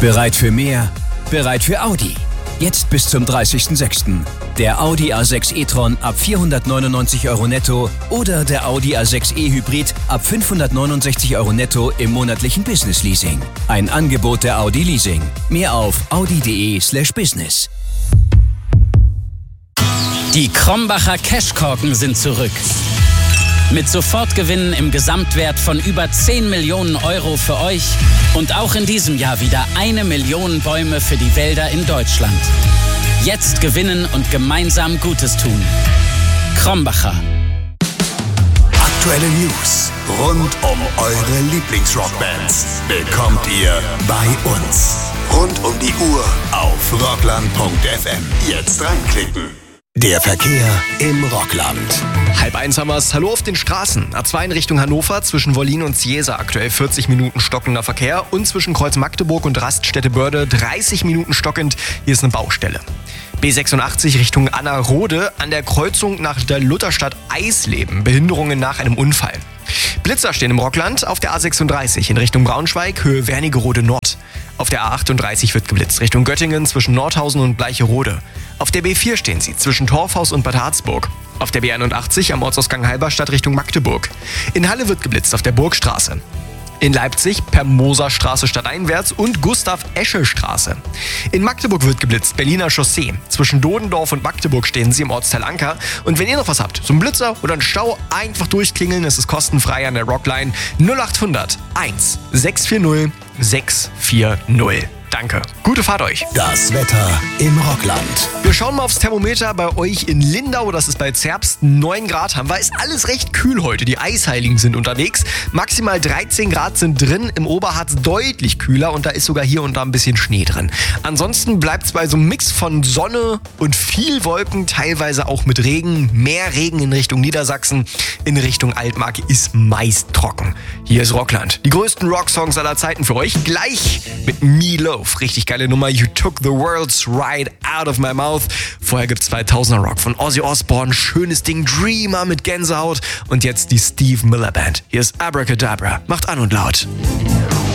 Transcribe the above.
Bereit für mehr? Bereit für Audi. Jetzt bis zum 30.06. Der Audi A6 e-tron ab 499 € netto oder der Audi A6 e-Hybrid ab 569 € netto im monatlichen Business Leasing. Ein Angebot der Audi Leasing. Mehr auf audi.de/business. Die Krombacher Cashkorken sind zurück. Mit Sofortgewinnen im Gesamtwert von über 10 Millionen € für euch und auch in diesem Jahr wieder 1 Million Bäume für die Wälder in Deutschland. Jetzt gewinnen und gemeinsam Gutes tun. Krombacher. Aktuelle News rund um eure Lieblingsrockbands bekommt ihr bei uns. Rund um die Uhr auf rockland.fm. Jetzt reinklicken. Der Verkehr im Rockland. 12:30 haben wir's. Hallo auf den Straßen. A2 in Richtung Hannover, zwischen Wollin und Ciesa aktuell 40 Minuten stockender Verkehr und zwischen Kreuz Magdeburg und Raststätte Börde 30 Minuten stockend. Hier ist eine Baustelle. B86 Richtung Annerode an der Kreuzung nach der Lutherstadt Eisleben. Behinderungen nach einem Unfall. Blitzer stehen im Rockland auf der A36 in Richtung Braunschweig, Höhe Wernigerode Nord. Auf der A38 wird geblitzt Richtung Göttingen zwischen Nordhausen und Bleicherode. Auf der B4 stehen sie zwischen Torfhaus und Bad Harzburg. Auf der B81 am Ortsausgang Halberstadt Richtung Magdeburg. In Halle wird geblitzt auf der Burgstraße. In Leipzig per Moserstraße stadteinwärts und Gustav-Esche-Straße. In Magdeburg wird geblitzt, Berliner Chaussee. Zwischen Dodendorf und Magdeburg stehen sie im Ortsteil Anker. Und wenn ihr noch was habt, so einen Blitzer oder einen Stau, einfach durchklingeln. Es ist kostenfrei an der Rockline 0800 1 640 640. Danke. Gute Fahrt euch. Das Wetter im Rockland. Wir schauen mal aufs Thermometer bei euch in Lindau. Das ist bei Zerbst 9 Grad haben wir. Ist alles recht kühl heute. Die Eisheiligen sind unterwegs. Maximal 13 Grad sind drin. Im Oberharz deutlich kühler und da ist sogar hier und da ein bisschen Schnee drin. Ansonsten bleibt es bei so einem Mix von Sonne und viel Wolken, teilweise auch mit Regen. Mehr Regen in Richtung Niedersachsen. In Richtung Altmark ist meist trocken. Hier ist Rockland. Die größten Rocksongs aller Zeiten für euch. Gleich mit Milo. Richtig geile Nummer. You took the world's right out of my mouth. Vorher gibt's 2000er Rock von Ozzy Osbourne. Schönes Ding. Dreamer mit Gänsehaut. Und jetzt die Steve Miller Band. Hier ist Abracadabra. Macht an und laut.